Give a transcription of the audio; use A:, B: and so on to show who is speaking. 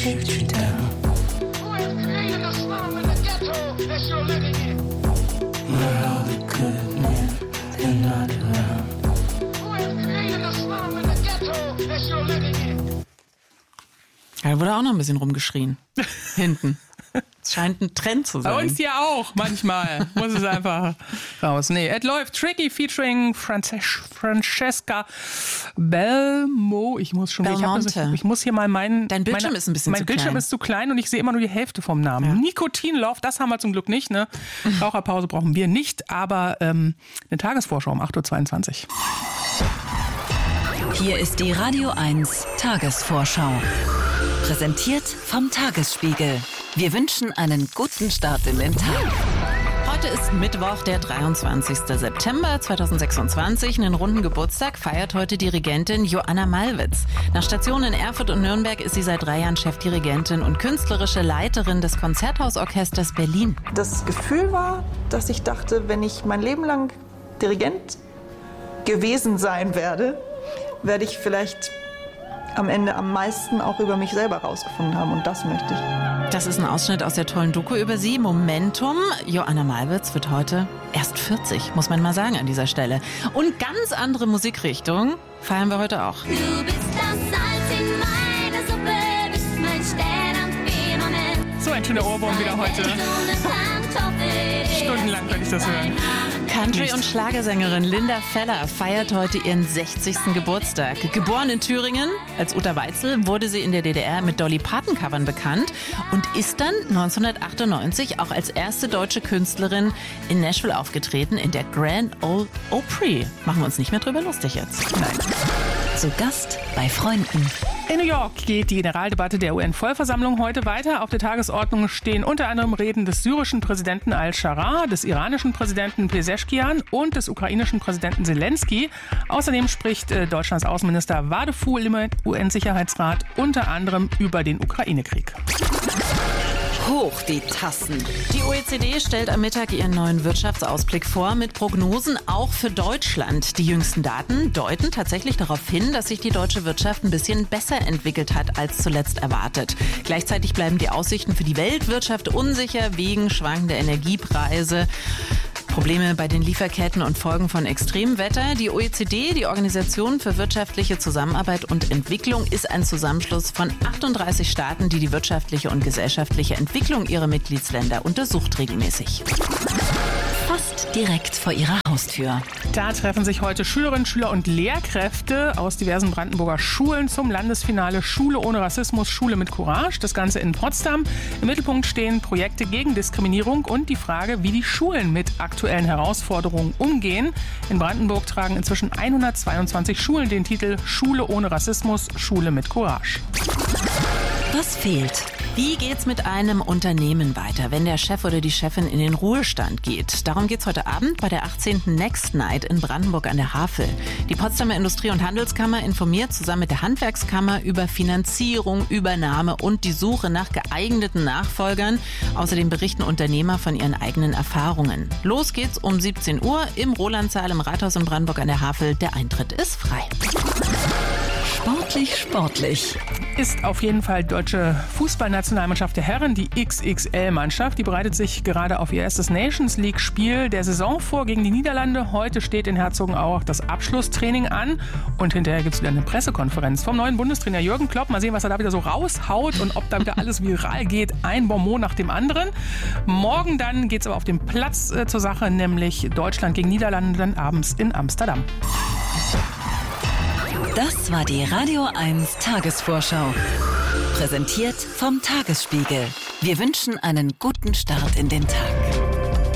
A: shoot you down.
B: Who has created a slum in the ghetto that you're living in?
A: Where all the good men, they're not around.
B: Who has created a slum in the ghetto that you're living in?
C: Da wurde auch noch ein bisschen rumgeschrien. Hinten. Es scheint ein Trend zu sein.
D: Bei uns hier auch, manchmal. Muss es einfach raus. Nee, es läuft. Tricky featuring Francesca Belmo. Ich muss schon ich muss hier mal
C: Dein Bildschirm ist ein bisschen zu klein.
D: Mein Bildschirm ist zu klein und ich sehe immer nur die Hälfte vom Namen. Ja. Nikotinlove, das haben wir zum Glück nicht. Ne? Raucherpause brauchen wir nicht, aber eine Tagesvorschau um 8.22 Uhr.
E: Hier ist die Radio 1 Tagesvorschau. Präsentiert vom Tagesspiegel. Wir wünschen einen guten Start in den Tag.
C: Heute ist Mittwoch, der 23. September 2026. Einen runden Geburtstag feiert heute Dirigentin Joanna Malwitz. Nach Stationen in Erfurt und Nürnberg ist sie seit 3 Jahren Chefdirigentin und künstlerische Leiterin des Konzerthausorchesters Berlin.
F: Das Gefühl war, dass ich dachte, wenn ich mein Leben lang Dirigent gewesen sein werde, werde ich vielleicht am Ende am meisten auch über mich selber rausgefunden haben. Und das möchte ich.
C: Das ist ein Ausschnitt aus der tollen Doku über sie, Momentum. Joanna Malwitz wird heute erst 40, muss man mal sagen an dieser Stelle. Und ganz andere Musikrichtung feiern wir heute auch.
G: Du bist das Salz in meiner Suppe, bist mein Stern am Firmament.
D: So ein schöner Ohrwurm wieder heute. Stundenlang könnte ich das hören.
C: Country- und Schlagersängerin Linda Feller feiert heute ihren 60. Geburtstag. Geboren in Thüringen als Uta Weitzel, wurde sie in der DDR mit Dolly Parton-Covern bekannt und ist dann 1998 auch als erste deutsche Künstlerin in Nashville aufgetreten, in der Grand Ole Opry. Machen wir uns nicht mehr drüber lustig jetzt.
D: Nein.
E: Zu Gast bei Freunden.
D: In New York geht die Generaldebatte der UN-Vollversammlung heute weiter. Auf der Tagesordnung stehen unter anderem Reden des syrischen Präsidenten al-Shara, des iranischen Präsidenten Pezeshkian und des ukrainischen Präsidenten Zelensky. Außerdem spricht Deutschlands Außenminister Wadefou im UN-Sicherheitsrat unter anderem über den Ukraine-Krieg.
C: Hoch die Tassen. Die OECD stellt am Mittag ihren neuen Wirtschaftsausblick vor mit Prognosen auch für Deutschland. Die jüngsten Daten deuten tatsächlich darauf hin, dass sich die deutsche Wirtschaft ein bisschen besser entwickelt hat als zuletzt erwartet. Gleichzeitig bleiben die Aussichten für die Weltwirtschaft unsicher wegen schwankender Energiepreise. Probleme bei den Lieferketten und Folgen von Extremwetter. Die OECD, die Organisation für wirtschaftliche Zusammenarbeit und Entwicklung, ist ein Zusammenschluss von 38 Staaten, die die wirtschaftliche und gesellschaftliche Entwicklung ihrer Mitgliedsländer untersucht regelmäßig.
E: Fast direkt vor ihrer Haustür.
D: Da treffen sich heute Schülerinnen, Schüler und Lehrkräfte aus diversen Brandenburger Schulen zum Landesfinale Schule ohne Rassismus, Schule mit Courage. Das Ganze in Potsdam. Im Mittelpunkt stehen Projekte gegen Diskriminierung und die Frage, wie die Schulen mit aktuellen Herausforderungen umgehen. In Brandenburg tragen inzwischen 122 Schulen den Titel Schule ohne Rassismus, Schule mit Courage.
E: Was fehlt?
C: Wie geht's mit einem Unternehmen weiter, wenn der Chef oder die Chefin in den Ruhestand geht? Darum geht's heute Abend bei der 18. Next Night in Brandenburg an der Havel. Die Potsdamer Industrie- und Handelskammer informiert zusammen mit der Handwerkskammer über Finanzierung, Übernahme und die Suche nach geeigneten Nachfolgern. Außerdem berichten Unternehmer von ihren eigenen Erfahrungen. Los geht's um 17 Uhr im Rolandsaal im Rathaus in Brandenburg an der Havel. Der Eintritt ist frei.
E: Sportlich.
D: Ist auf jeden Fall deutsche Fußballnationalmannschaft der Herren, die XXL-Mannschaft. Die bereitet sich gerade auf ihr erstes Nations-League-Spiel der Saison vor gegen die Niederlande. Heute steht in Herzogenaurach das Abschlusstraining an und hinterher gibt es wieder eine Pressekonferenz vom neuen Bundestrainer Jürgen Klopp. Mal sehen, was er da wieder so raushaut und ob da wieder alles viral geht. Ein Bonbon nach dem anderen. Morgen dann geht es aber auf dem Platz zur Sache, nämlich Deutschland gegen Niederlande, dann abends in Amsterdam.
E: Das war die Radio 1 Tagesvorschau. Präsentiert vom Tagesspiegel. Wir wünschen einen guten Start in den Tag.